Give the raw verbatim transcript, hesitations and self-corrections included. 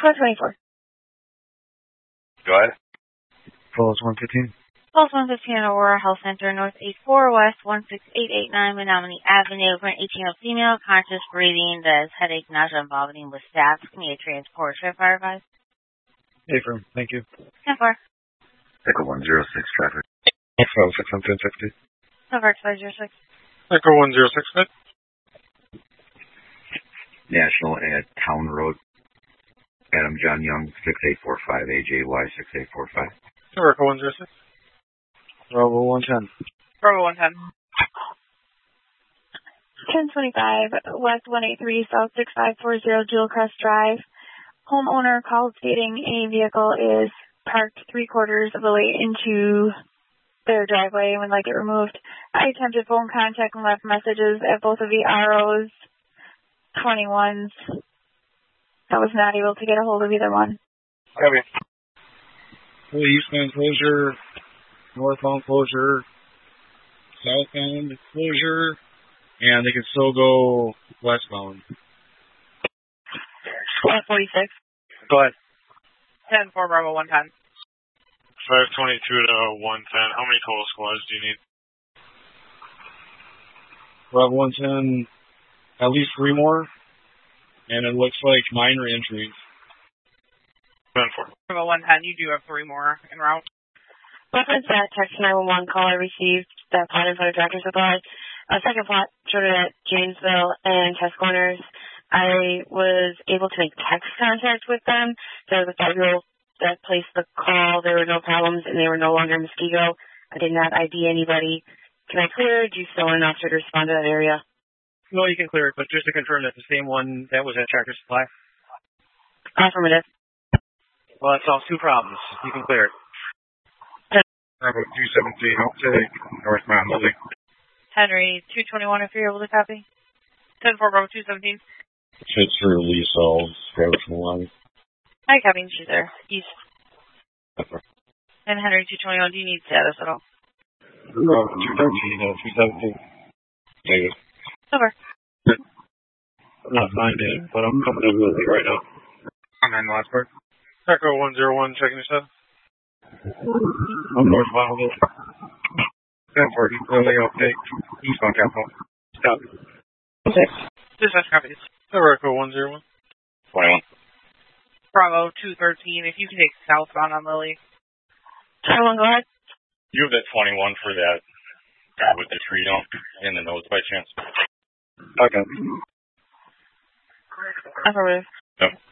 twelve twenty-four. Go ahead. Pulse one fifteen. Pulse one fifteen, Aurora Health Center, North eight four West one six eight eight nine, Menominee Avenue, for an eighteen-year-old female, conscious breathing, that has headache, nausea, and vomiting with staff. Can you transport to firefight? Affirm. Thank you. ten four. Echo one zero six traffic. Echo six one ten fifty. Cover five zero six. Echo one zero six fit. National at Town Road. Adam John Young, six eight four five, A J Y six eight four five. Echo one zero six. Bravo one ten. Bravo one ten. ten twenty-five, West one eighty-three, South six five four zero, Jewel Crest Drive. Homeowner called stating a vehicle is parked three quarters of the way into their driveway and would like it removed. I attempted phone contact and left messages at both of the R Os, twenty-ones. I was not able to get a hold of either one. Copy. Eastbound closure, northbound closure, southbound closure, and they can still go westbound. one forty-six. Go ahead. ten four, Bravo one ten. five twenty-two to one ten. How many total squads do you need? Bravo one ten, at least three more, and it looks like minor injuries. ten four. Bravo one ten, you do have three more en route. Reference that text nine one one call I received that plot in front of Tractor Supply. A second plot showed it at Janesville and Test Corners. I was able to make text contact with them. There was a five-year-old that placed the call. There were no problems, and they were no longer Muskego. I did not I D anybody. Can I clear it? Do you still want an officer to respond to that area? No, you can clear it, but just to confirm that the same one that was at Tractor Supply? Affirmative. Well, that solves two problems. You can clear it. Bravo two seventeen, I'll take northbound Lily. Henry, two twenty-one, if you're able to copy. ten four, Bravo two seventeen. Fits for Lee Sells, Traverson Line. Hi, copy. She's there. East. And Henry, two twenty-one, do you need status at all? Bravo two thirteen, uh, two seventeen. Negative. Over. I'm not fine yet, but I'm coming in with it right now. I'm in last part. Echo one zero one, checking your status. I'm northbound Lily. ten forty, Lily, update. Eastbound Capitol. Stop. Six. Dispatch copies. Echo one zero one. twenty-one. Bravo two thirteen, if you can take southbound on Lily. twenty-one, go ahead. You have that twenty-one for that guy with the tree on in the nose by chance? Okay. Affirmative. Yep.